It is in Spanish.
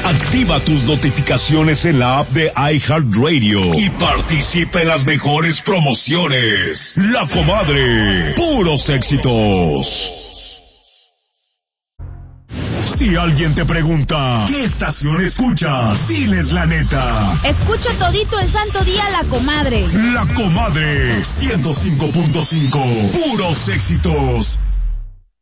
Activa tus notificaciones en la app de iHeartRadio y participa en las mejores promociones. La Comadre, puros éxitos. Si alguien te pregunta, ¿qué estación escuchas? Diles la neta. Escucho todito el santo día La Comadre. La Comadre, 105.5, puros éxitos.